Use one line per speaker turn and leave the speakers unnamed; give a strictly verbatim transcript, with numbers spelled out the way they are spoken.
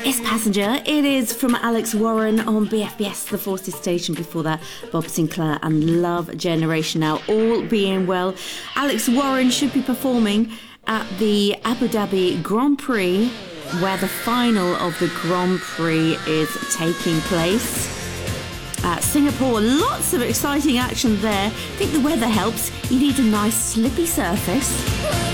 It's Passenger. It is from Alex Warren on B F B S, the Forces Station. Before that, Bob Sinclair and Love Generation. Now, all being well, Alex Warren should be performing at the Abu Dhabi Grand Prix, where the final of the Grand Prix is taking place. At Singapore, lots of exciting action there. I think the weather helps. You need a nice slippy surface.